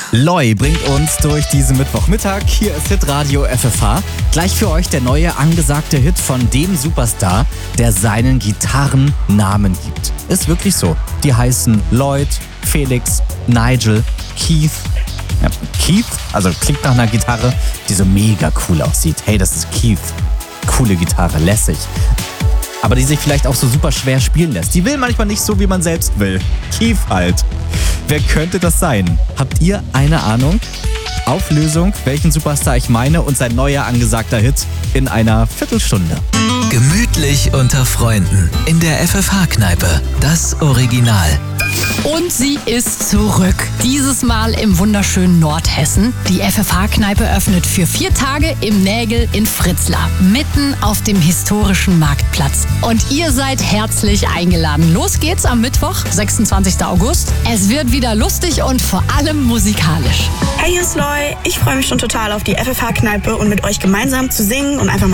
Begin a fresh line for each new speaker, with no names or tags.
Loi bringt uns durch diesen Mittwochmittag. Hier ist Hitradio FFH. Gleich für euch der neue angesagte Hit von dem Superstar, der seinen Gitarren Namen gibt. Ist wirklich so. Die heißen Lloyd, Felix, Nigel, Keith. Ja, Keith, also klingt nach einer Gitarre, die so mega cool aussieht. Hey, das ist Keith. Coole Gitarre, lässig. Aber die sich vielleicht auch so super schwer spielen lässt. Die will manchmal nicht so, wie man selbst will. Keith halt. Wer könnte das sein? Habt ihr eine Ahnung? Auflösung, welchen Superstar ich meine und sein neuer angesagter Hit in einer Viertelstunde.
Gemütlich unter Freunden in der FFH-Kneipe. Das Original.
Und sie ist zurück. Dieses Mal im wunderschönen Nordhessen. Die FFH-Kneipe öffnet für 4 Tage im Nägel in Fritzlar, mitten auf dem historischen Marktplatz. Und ihr seid herzlich eingeladen. Los geht's am Mittwoch, 26. August. Es wird wieder lustig und vor allem musikalisch.
Hey, hier ist Loi. Ich freue mich schon total auf die FFH-Kneipe und mit euch gemeinsam zu singen und einfach